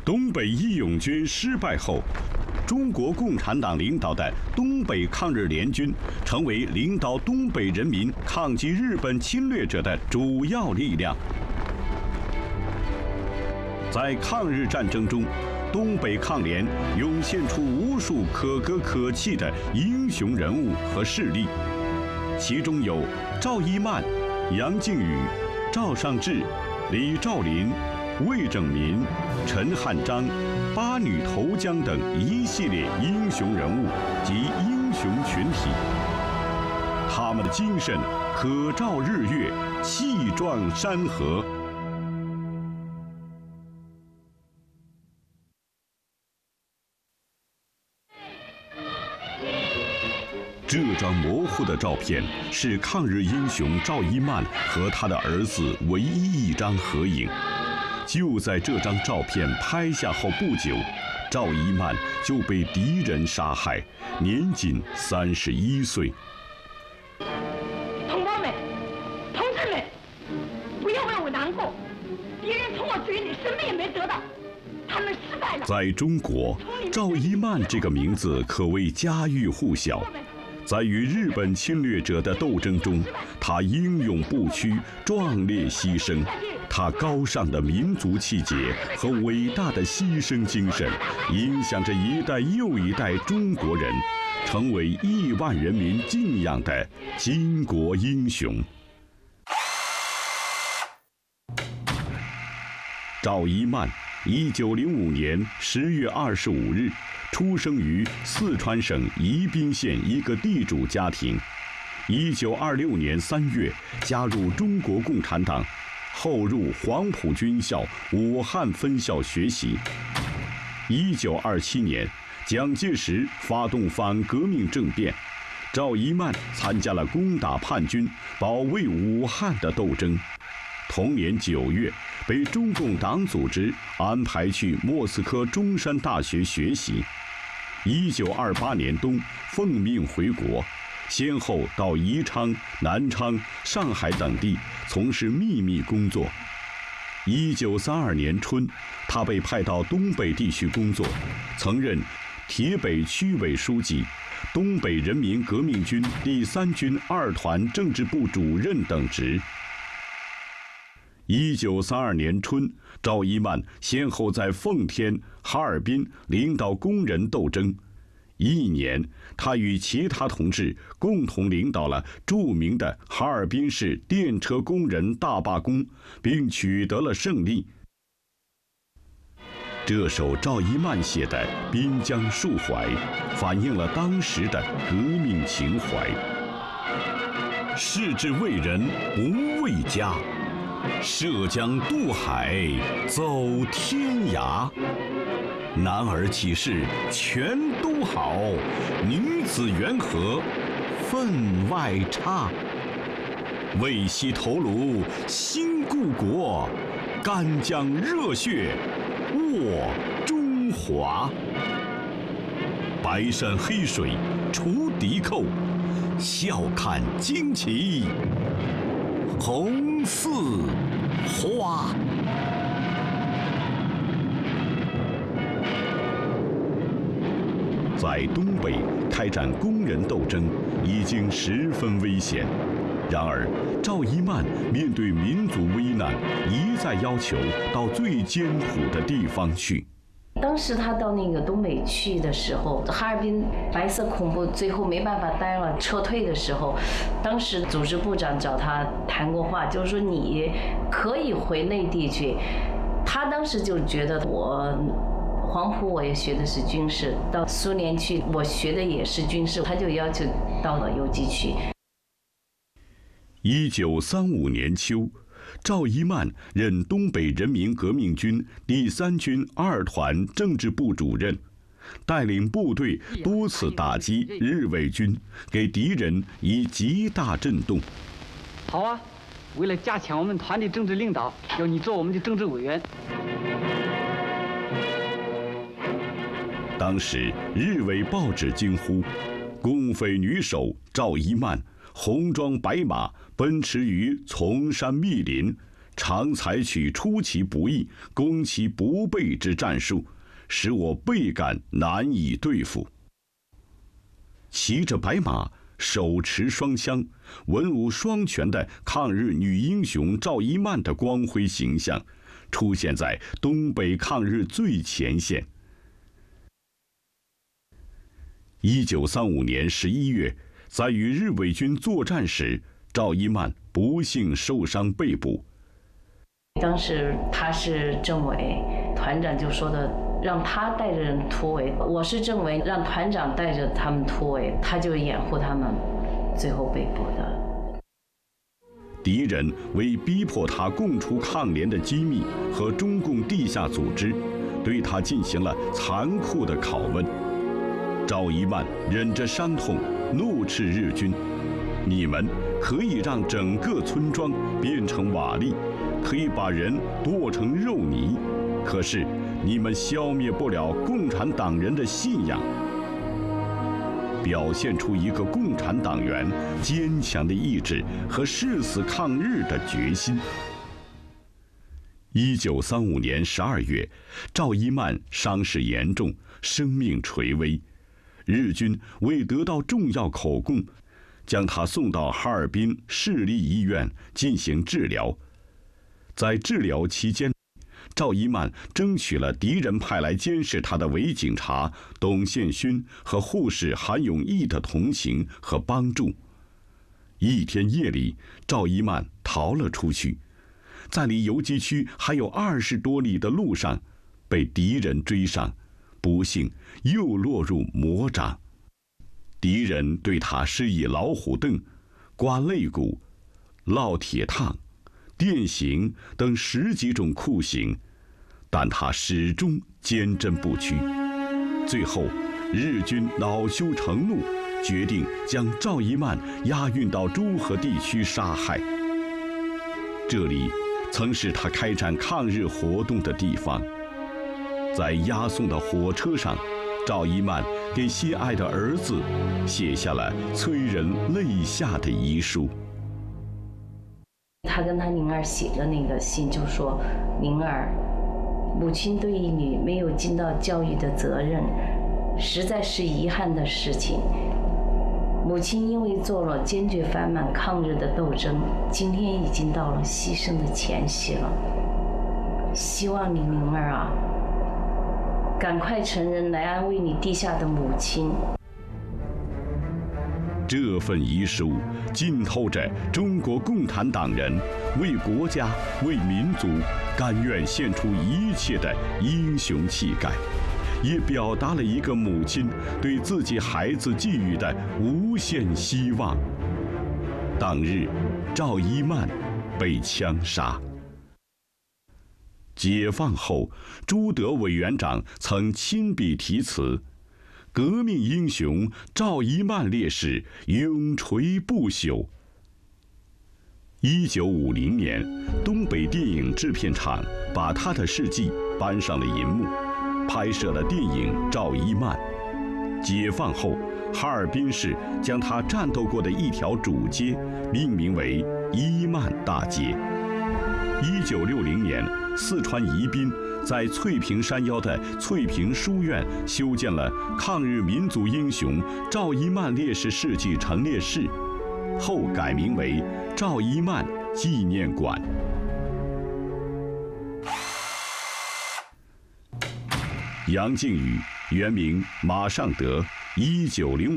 东北义勇军失败后，中国共产党领导的东北抗日联军成为领导东北人民抗击日本侵略者的主要力量。在抗日战争中，东北抗联涌现出无数可歌可泣的英雄人物和势力，其中有赵一曼、杨靖宇、赵尚志、李兆林、魏拯民、陈汉章、八女投江等一系列英雄人物及英雄群体，他们的精神可照日月，气壮山河。这张模糊的照片是抗日英雄赵一曼和他的儿子唯一一张合影。就在这张照片拍下后不久，赵一曼就被敌人杀害，年仅31岁。 同胞们、同志们，不要为我难过，敌人从我嘴里什么也没得到，他们失败了。 在中国，赵一曼这个名字可谓家喻户晓。在与日本侵略者的斗争中，他英勇不屈，壮烈牺牲。他高尚的民族气节和伟大的牺牲精神，影响着一代又一代中国人，成为亿万人民敬仰的巾帼英雄。赵一曼，1905年10月25日。出生于四川省宜宾县一个地主家庭，1926年3月加入中国共产党，后入黄埔军校武汉分校学习。1927年，蒋介石发动反革命政变，赵一曼参加了攻打叛军、保卫武汉的斗争。同年9月，被中共党组织安排去莫斯科中山大学学习。1928年冬，奉命回国，先后到宜昌、南昌、上海等地从事秘密工作。1932年春，他被派到东北地区工作，曾任铁北区委书记、东北人民革命军第3军2团政治部主任等职。1932年春，赵一曼先后在奉天、哈尔滨领导工人斗争。1年，他与其他同志共同领导了著名的哈尔滨市电车工人大罢工，并取得了胜利。这首赵一曼写的《滨江述怀》，反映了当时的革命情怀。矢志为人，不为家。涉江渡海，走天涯。男儿启事全都好，女子缘何分外差。为惜头颅新故国，干将热血沃中华。白山黑水除敌寇，笑看旌旗红似花。在东北开展工人斗争已经十分危险，然而赵一曼面对民族危难，一再要求到最艰苦的地方去。 当时他到那个东北去的时候，哈尔滨白色恐怖最后没办法待了，撤退的时候，当时组织部长找他谈过话，就是说你可以回内地去。他当时就觉得黄埔我也学的是军事，到苏联去我学的也是军事，他就要求到了游击去。 1935年秋，赵一曼任东北人民革命军第3军2团政治部主任，带领部队多次打击日伪军，给敌人以极大震动。 好啊，为了加强我们团的政治领导，要你做我们的政治委员。 当时日伪报纸惊呼：共匪女首赵一曼红装白马奔驰于崇山密林， 常采取出其不意、攻其不备之战术，使我倍感难以对付。骑着白马，手持双枪，文武双全的抗日女英雄赵一曼的光辉形象出现在东北抗日最前线。1935年11月，在与日伪军作战时，赵一曼不幸受伤被捕。 当时他是政委，团长就说的让他带着人突围，我是政委，让团长带着他们突围，他就掩护他们，最后被捕的。 敌人为逼迫他供出抗联的机密和中共地下组织，对他进行了残酷的拷问。赵一曼忍着伤痛，怒斥日军：“你们可以让整个村庄变成瓦砾，可以把人剁成肉泥，可是你们消灭不了共产党人的信仰。”表现出一个共产党员坚强的意志和誓死抗日的决心。1935年12月，赵一曼伤势严重，生命垂危。日军为得到重要口供，将他送到哈尔滨市立医院进行治疗。在治疗期间，赵一曼争取了敌人派来监视他的伪警察董宪勋和护士韩永义的同情和帮助。一天夜里，赵一曼逃了出去，在离游击区还有20多里的路上，被敌人追上，不幸又落入魔掌。敌人对他施以老虎凳、刮肋骨、烙铁烫、电刑等10几种酷刑，但他始终坚贞不屈。最后，日军恼羞成怒，决定将赵一曼押运到诸河地区杀害。这里曾是他开展抗日活动的地方。在押送的火车上，赵一曼给心爱的儿子写下了催人泪下的遗书。 他跟他宁儿写的那个信就说：“宁儿，母亲对你没有尽到教育的责任，实在是遗憾的事情。母亲因为做了坚决反满抗日的斗争，今天已经到了牺牲的前夕了。希望你宁儿啊，赶快成人来安慰你地下的母亲。” 这份遗书浸透着中国共产党人为国家、为民族甘愿献出一切的英雄气概，也表达了一个母亲对自己孩子寄予的无限希望。当日，赵一曼被枪杀。解放后，朱德委员长曾亲笔题词：“革命英雄赵一曼烈士永垂不朽。”1950年，东北电影制片厂把他的事迹搬上了银幕，拍摄了电影《赵一曼》。解放后，哈尔滨市将他战斗过的一条主街命名为一曼大街。1960年，四川宜宾在翠屏山腰的翠屏书院修建了抗日民族英雄赵一曼烈士事迹陈列室，后改名为赵一曼纪念馆。杨靖宇，原名马尚德，1905